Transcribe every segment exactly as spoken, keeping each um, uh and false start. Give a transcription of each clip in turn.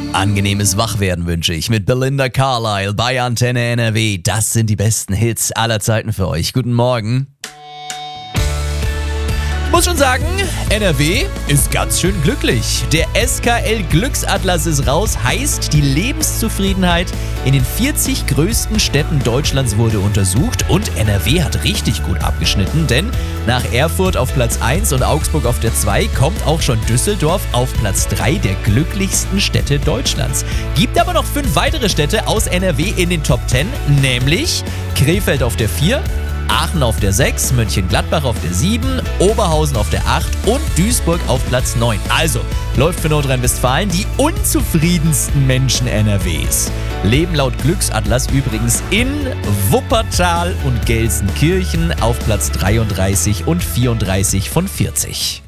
Angenehmes Wachwerden wünsche ich mit Belinda Carlisle bei Antenne N R W. Das sind die besten Hits aller Zeiten für euch. Guten Morgen. Ich muss schon sagen, N R W ist ganz schön glücklich. Der S K L-Glücksatlas ist raus, heißt, die Lebenszufriedenheit in den vierzig größten Städten Deutschlands wurde untersucht und N R W hat richtig gut abgeschnitten, denn nach Erfurt auf Platz eins und Augsburg auf der zwei kommt auch schon Düsseldorf auf Platz drei der glücklichsten Städte Deutschlands. Gibt aber noch fünf weitere Städte aus N R W in den Top zehn, nämlich Krefeld auf der vier, Aachen auf der sechs, Mönchengladbach auf der sieben, Oberhausen auf der acht und Duisburg auf Platz neun. Also läuft für Nordrhein-Westfalen die unzufriedensten Menschen N R Ws. Leben laut Glücksatlas übrigens in Wuppertal und Gelsenkirchen auf Platz dreiunddreißig und vierunddreißig von vierzig.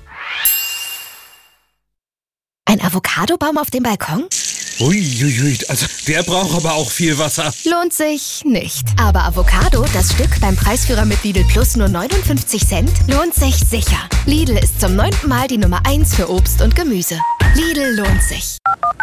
Ein Avocadobaum auf dem Balkon? Uiuiui, also der braucht aber auch viel Wasser. Lohnt sich nicht. Aber Avocado, das Stück beim Preisführer mit Lidl Plus nur neunundfünfzig Cent, lohnt sich sicher. Lidl ist zum neunten Mal die Nummer eins für Obst und Gemüse. Lidl lohnt sich.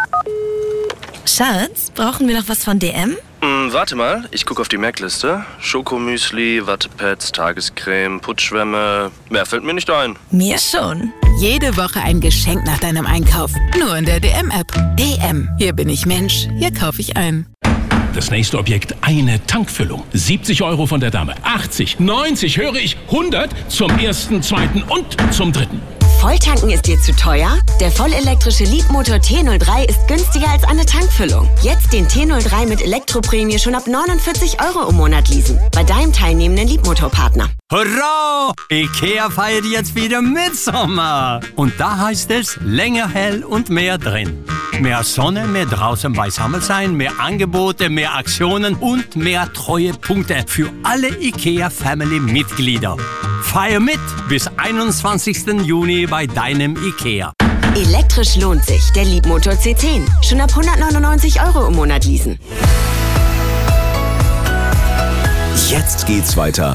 Schatz, brauchen wir noch was von D M? Hm, warte mal, ich gucke auf die Merkliste. Schokomüsli, Wattepads, Tagescreme, Putzschwämme. Mehr fällt mir nicht ein. Mir schon. Jede Woche ein Geschenk nach deinem Einkauf. Nur in der D M-App. D M. Hier bin ich Mensch. Hier kaufe ich ein. Das nächste Objekt, eine Tankfüllung. siebzig Euro von der Dame. achtzig, neunzig, höre ich, hundert zum ersten, zweiten und zum dritten. Volltanken ist dir zu teuer? Der vollelektrische Leapmotor T null drei ist günstiger als eine Tankfüllung. Jetzt den T null drei mit Elektroprämie schon ab neunundvierzig Euro im Monat leasen. Bei deinem teilnehmenden Leapmotor-Partner. Hurra! IKEA feiert jetzt wieder Mitsommer. Und da heißt es länger hell und mehr drin. Mehr Sonne, mehr draußen beisammen sein, mehr Angebote, mehr Aktionen und mehr Treuepunkte für alle IKEA-Family-Mitglieder. Feier mit bis einundzwanzigsten Juni bei deinem IKEA. Elektrisch lohnt sich. Der Leapmotor C zehn. Schon ab hundertneunundneunzig Euro im Monat leasen. Jetzt geht's weiter